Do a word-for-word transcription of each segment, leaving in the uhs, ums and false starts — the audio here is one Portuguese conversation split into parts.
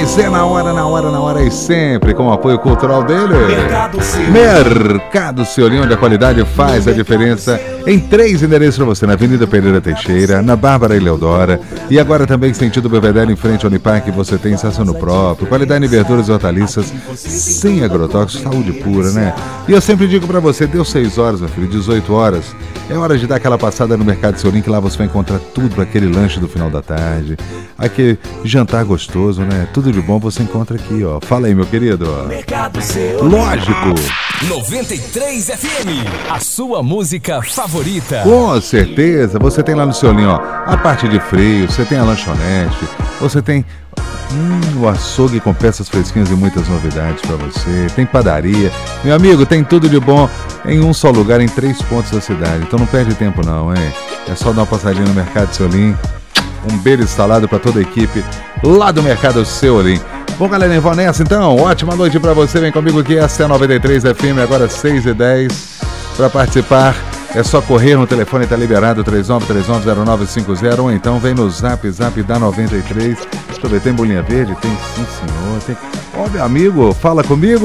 Mas é na hora, na hora, na hora e sempre com o apoio cultural dele. Mercado Seu. Mercado Seu, onde a qualidade faz a diferença. Em três endereços para você, na Avenida Pereira Teixeira, na Bárbara Eleodora e agora também sentido Belvedere, em frente ao Uniparque, você tem estação no próprio, qualidade em verduras e hortaliças, sem agrotóxicos, saúde pura, né? E eu sempre digo para você, deu seis horas, meu filho, dezoito horas, é hora de dar aquela passada no Mercado Seu, que lá você vai encontrar tudo para aquele lanche do final da tarde, aquele jantar gostoso, né? Tudo de bom você encontra aqui, ó. Fala aí, meu querido. Mercado Seu. Lógico. noventa e três F M, a sua música favorita. Com certeza, você tem lá no seu linho, ó, a parte de frio, você tem a lanchonete, você tem hum, o açougue com peças fresquinhas e muitas novidades pra você, tem padaria. Meu amigo, tem tudo de bom em um só lugar, em três pontos da cidade, então não perde tempo não, hein? É só dar uma passadinha no Mercado Seu. Um beijo instalado pra toda a equipe lá do Mercado Seu. Bom, galera, vamos nessa então. Ótima noite pra você. Vem comigo aqui, essa é a noventa e três F M, agora seis e dez. Pra participar, é só correr no telefone, tá liberado, três nove três nove zero nove cinco zero, ou então vem no zap, zap da noventa e três. Deixa eu ver, tem bolinha verde? Tem sim, senhor. Tem... Ó, meu amigo, fala comigo.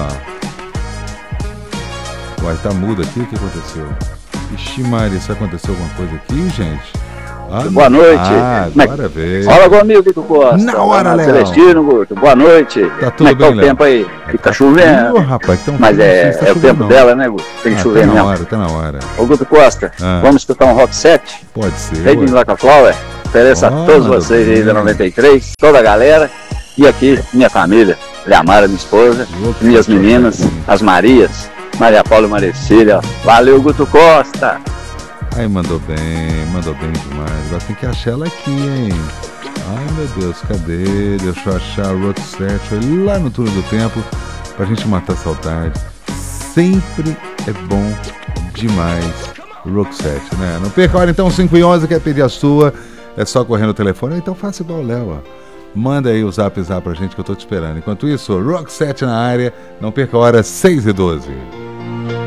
Uai, tá mudo aqui, o que aconteceu? Ixi, Maria, isso aconteceu alguma coisa aqui, gente? Ah, boa noite. Ah, agora veio. Fala comigo, Guto Costa. Na hora, Léo. Celestino, Guto. Boa noite. Tá tudo Como é que bem, tá o Léo? tempo aí? Aí Fica tá chovendo. frio, rapaz, tão Mas frio, é, não sei se tá é o chovendo, tempo não. dela, né, Guto? Tem que Ah, chover tá na mesmo. hora, tá na hora. Ô, Guto Costa, Ah. vamos escutar um Rock set? Pode ser. Rede ué. de Laca Flower. Ofereço a Oh, todos mano, vocês aí bem. da noventa e três, toda a galera. E aqui, minha família. Leamara, minha esposa. Opa, Minhas que meninas, bacana. as Marias. Maria Paula e Maricília. Valeu, Guto Costa. Ai, mandou bem, mandou bem demais. Agora tem que achar ela aqui, hein? Ai, meu Deus, cadê? Deixa eu achar o Rock Set. Foi lá no Túnel do Tempo pra gente matar a saudade. Sempre é bom demais o Rock Set, né? Não perca a hora, então, cinco e onze, quer pedir a sua? É só correr no telefone, ou então faça igual o Léo, ó. Manda aí o zap zap pra gente que eu tô te esperando. Enquanto isso, Rock Set na área, não perca a hora, seis e doze.